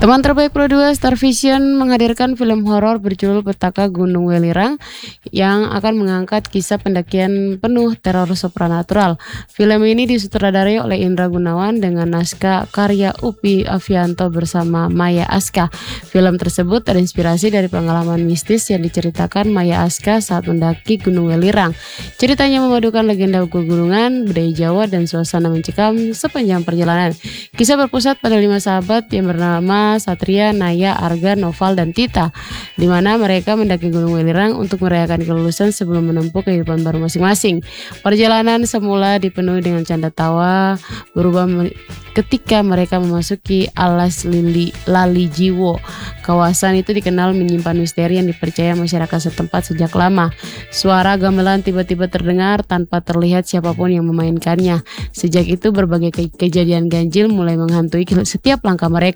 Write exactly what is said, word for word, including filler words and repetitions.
Teman terbaik Pro dua Star Vision menghadirkan film horor berjudul Petaka Gunung Welirang yang akan mengangkat kisah pendakian penuh teror supranatural. Film ini disutradarai oleh Indra Gunawan dengan naskah karya Upi Avianto bersama Maya Aska. Film tersebut terinspirasi dari pengalaman mistis yang diceritakan Maya Aska saat mendaki Gunung Welirang. Ceritanya memadukan legenda pegunungan, budaya Jawa, dan suasana mencekam sepanjang perjalanan. Kisah berpusat pada lima sahabat yang bernama Satria, Naya, Arga, Noval, dan Tita, di mana mereka mendaki Gunung Welirang untuk merayakan kelulusan sebelum menempuh kehidupan baru masing-masing. Perjalanan semula dipenuhi dengan canda tawa, berubah me- ketika mereka memasuki alas Lili, Lali Jiwo. Kawasan itu dikenal menyimpan misteri yang dipercaya masyarakat setempat sejak lama. Suara gamelan tiba-tiba terdengar tanpa terlihat siapapun yang memainkannya. Sejak itu berbagai ke- kejadian ganjil mulai menghantui setiap langkah mereka.